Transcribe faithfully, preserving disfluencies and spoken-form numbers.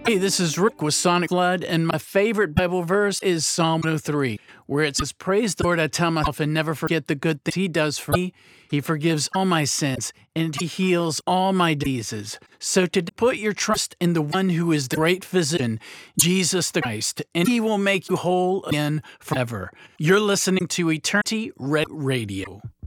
Hey, this is Rick with Sonic Flood, and my favorite Bible verse is Psalm one oh three, where it says, "Praise the Lord, I tell myself, and never forget the good things He does for me. He forgives all my sins, and He heals all my diseases." So to put your trust in the one who is the great physician, Jesus the Christ, and He will make you whole again forever. You're listening to Eternity Red Radio.